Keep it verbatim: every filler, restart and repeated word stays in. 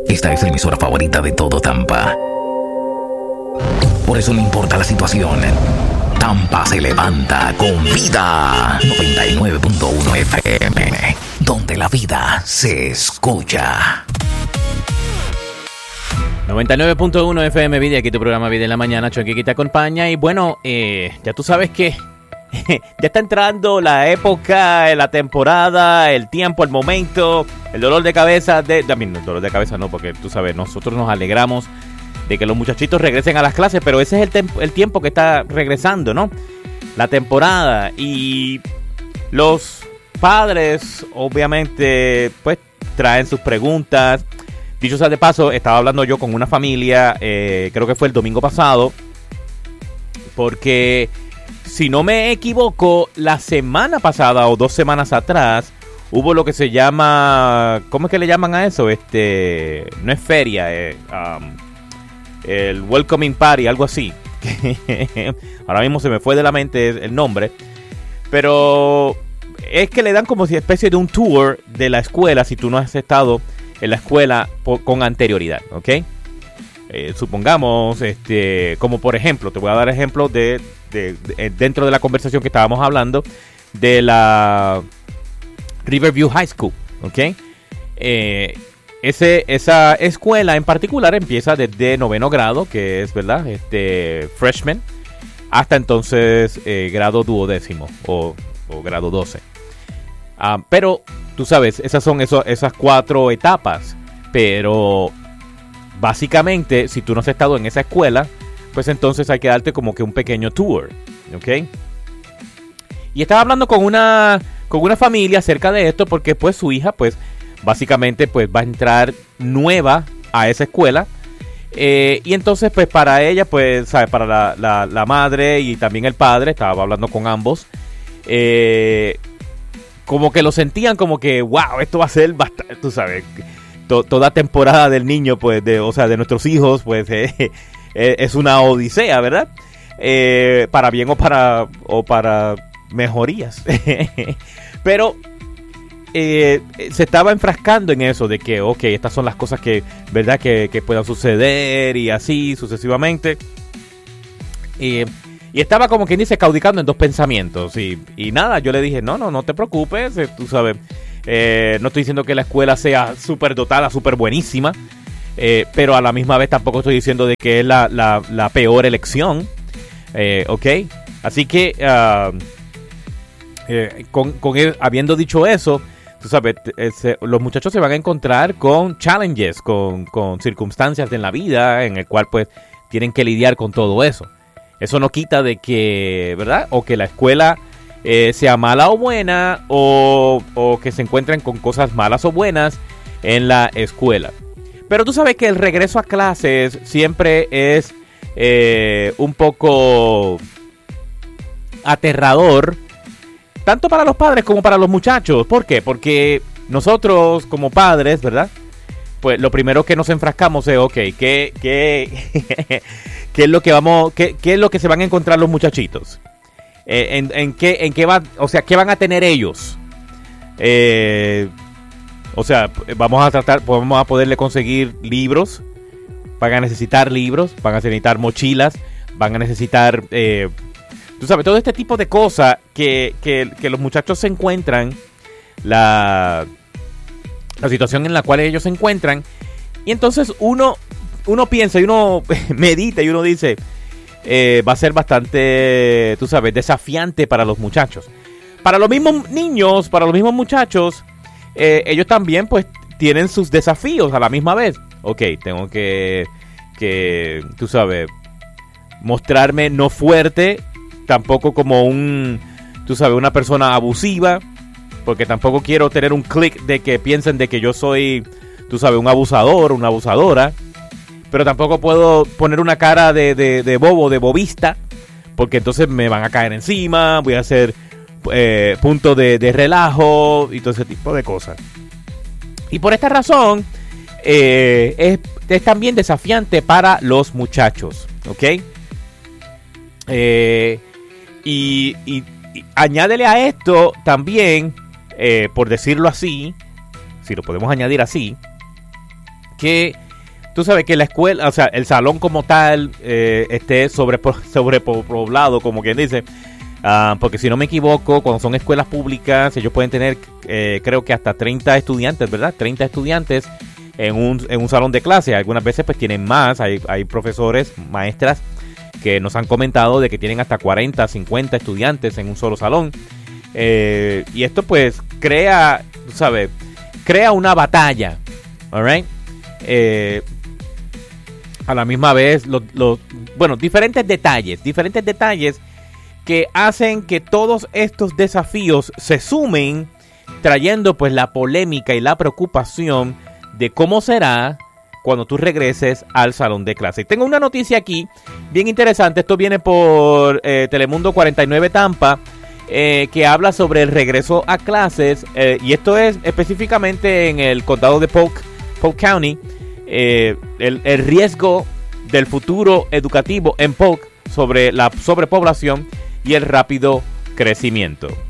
Esta es la emisora favorita de todo Tampa. Por eso no importa la situación, Tampa se levanta con vida. noventa y nueve punto uno F M, donde la vida se escucha. noventa y nueve punto uno F M Vida, aquí tu programa Vida en la Mañana, Chucky que te acompaña. Y bueno, eh, ya tú sabes que ya está entrando la época, la temporada, el tiempo, el momento, el dolor de cabeza. De, también el dolor de cabeza no, porque tú sabes, nosotros nos alegramos de que los muchachitos regresen a las clases, pero ese es el, tem- el tiempo que está regresando, ¿no? La temporada. Y los padres, obviamente, pues traen sus preguntas. Dicho sea de paso, estaba hablando yo con una familia, eh, creo que fue el domingo pasado, porque si no me equivoco, la semana pasada o dos semanas atrás hubo lo que se llama, ¿cómo es que le llaman a eso? Este, no es feria, eh, um, el Welcoming Party, algo así. Ahora mismo se me fue de la mente el nombre, pero es que le dan como si especie de un tour de la escuela si tú no has estado en la escuela por, con anterioridad, ¿ok? Eh, supongamos, este, como por ejemplo, te voy a dar ejemplos de, de, de dentro de la conversación que estábamos hablando de la Riverview High School, ¿ok? Eh, ese, esa escuela en particular empieza desde noveno grado, que es, ¿verdad? Este, freshman, hasta entonces eh, grado duodécimo o, o grado doce. Uh, pero tú sabes, esas son eso, esas cuatro etapas. Pero básicamente, si tú no has estado en esa escuela, pues entonces hay que darte como que un pequeño tour, ¿ok? Y estaba hablando con una con una familia acerca de esto porque pues su hija, pues básicamente pues va a entrar nueva a esa escuela. Eh, y entonces pues para ella, pues, ¿sabes? Para la, la, la madre y también el padre, estaba hablando con ambos, eh... como que lo sentían como que, wow, esto va a ser bastante, tú sabes, to- toda temporada del niño, pues, de, o sea, de nuestros hijos, pues, eh, eh, es una odisea, ¿verdad? Eh, para bien o para, o para mejorías. Pero eh, se estaba enfrascando en eso de que, ok, estas son las cosas que, ¿verdad? Que, que puedan suceder y así sucesivamente. Y... Y estaba como quien dice caudicando en dos pensamientos. Y, y nada, yo le dije, no, no, no te preocupes. Eh, tú sabes, eh, no estoy diciendo que la escuela sea súper dotada, súper buenísima. Eh, pero a la misma vez tampoco estoy diciendo de que es la, la, la peor elección. Eh, ok. Así que, uh, eh, con, con él, habiendo dicho eso, tú sabes, ese, los muchachos se van a encontrar con challenges, con, con circunstancias en la vida en el cual pues tienen que lidiar con todo eso. Eso no quita de que, ¿verdad? O que la escuela eh, sea mala o buena, o, o que se encuentren con cosas malas o buenas en la escuela. Pero tú sabes que el regreso a clases siempre es eh, un poco aterrador, tanto para los padres como para los muchachos. ¿Por qué? Porque nosotros como padres, ¿verdad? Pues lo primero que nos enfrascamos es, ok, ¿qué, qué, qué es lo que vamos, qué, qué es lo que se van a encontrar los muchachitos? Eh, en, en qué, en qué va, o sea, ¿qué van a tener ellos? Eh, o sea, vamos a tratar, vamos a poderle conseguir libros, van a necesitar libros, van a necesitar mochilas, van a necesitar, eh, tú sabes, todo este tipo de cosas que, que, que los muchachos se encuentran, la... la situación en la cual ellos se encuentran. Y entonces uno uno piensa y uno medita y uno dice, eh, va a ser bastante, tú sabes, desafiante para los muchachos. Para los mismos niños, para los mismos muchachos, eh, ellos también pues tienen sus desafíos a la misma vez. Ok, tengo que, que, tú sabes, mostrarme no fuerte, tampoco como un, tú sabes, una persona abusiva, porque tampoco quiero tener un click de que piensen de que yo soy, tú sabes, un abusador, una abusadora. Pero tampoco puedo poner una cara de, de, de bobo, de bobista, porque entonces me van a caer encima, voy a hacer eh, punto de, de relajo y todo ese tipo de cosas. Y por esta razón, eh, es, es también desafiante para los muchachos, ¿ok? Eh, y, y, y añádele a esto también, eh, por decirlo así, si lo podemos añadir así, que tú sabes que la escuela, o sea, el salón como tal eh, esté sobre, sobrepoblado, como quien dice. Uh, porque si no me equivoco, cuando son escuelas públicas, ellos pueden tener, eh, creo que hasta treinta estudiantes, ¿verdad? treinta estudiantes en un, en un salón de clase. Algunas veces pues tienen más, hay, hay profesores, maestras que nos han comentado de que tienen hasta cuarenta, cincuenta estudiantes en un solo salón. Eh, y esto pues crea, tú sabes, crea una batalla, ¿alright? Eh, a la misma vez, los, los, bueno, diferentes detalles, diferentes detalles que hacen que todos estos desafíos se sumen, trayendo pues la polémica y la preocupación de cómo será cuando tú regreses al salón de clase. Tengo una noticia aquí bien interesante. Esto viene por eh, Telemundo cuarenta y nueve Tampa, eh, que habla sobre el regreso a clases. Eh, y esto es específicamente en el condado de Polk, Polk County. Eh, el, el riesgo del futuro educativo en Polk sobre la sobrepoblación y el rápido crecimiento.